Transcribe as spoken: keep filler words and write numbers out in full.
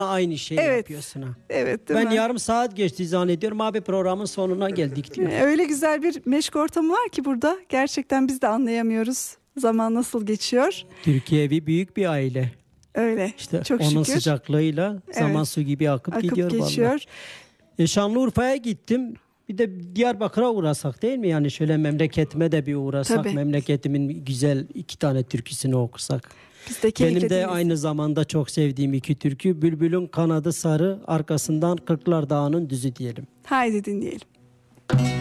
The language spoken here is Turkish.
aynı şeyi Evet. yapıyorsun ha. Evet, değil Ben mi? yarım saat geçti zannediyorum, abi programın sonuna geldik diyor. Öyle güzel bir meşk ortamı var ki burada. Gerçekten biz de anlayamıyoruz zaman nasıl geçiyor. Türkiye bir büyük bir aile. Öyle. İşte Çok onun şükür. sıcaklığıyla zaman Evet. su gibi akıp, Akıp gidiyor geçiyor. vallahi. E, Şanlıurfa'ya gittim. Bir de Diyarbakır'a uğrasak değil mi? Yani şöyle memleketime de bir uğrasak. Tabii. Memleketimin güzel iki tane türküsünü okusak. Biz de keyifle Benim de dinleyiz. aynı zamanda çok sevdiğim iki türkü. Bülbülün kanadı sarı, arkasından Kırklar Dağı'nın düzü diyelim. Haydi dinleyelim.